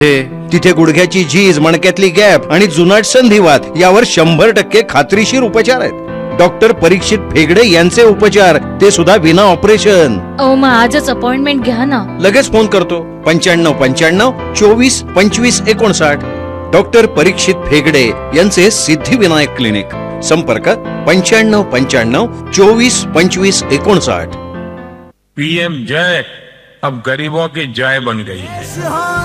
तिथे गुडघ्याची झीज, मणक्यातली गॅप आणि जुनाट संधिवात यावर 100% खात्रीशीर उपचार आहेत. डॉक्टर परीक्षित भेगडे यांचे उपचार, ते सुद्धा विना ऑपरेशन. मग आजच अपॉइंटमेंट घ्या ना. लगेच फोन करतो. 9595 24 25 59. डॉक्टर परीक्षित भेगडे यांचे सिद्धिविनायक क्लिनिक. संपर्क 9595 24 25 59. PM जय अब गरीबों की जय बन गई है.